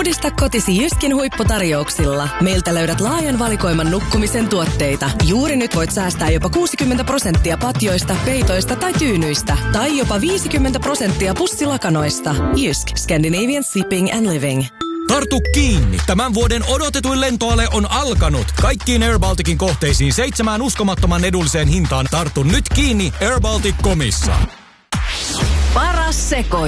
Uudista kotisi Jyskin huipputarjouksilla. Meiltä löydät laajan valikoiman nukkumisen tuotteita. Juuri nyt voit säästää jopa 60% patjoista, peitoista tai tyynyistä. Tai jopa 50% pussilakanoista. Jysk, Scandinavian Sleeping and Living. Tartu kiinni! Tämän vuoden odotetuin lentoale on alkanut. Kaikkiin Air Balticin kohteisiin 7 uskomattoman edulliseen hintaan. Tartu nyt kiinni airbaltic.comissa. Paras sekoitus.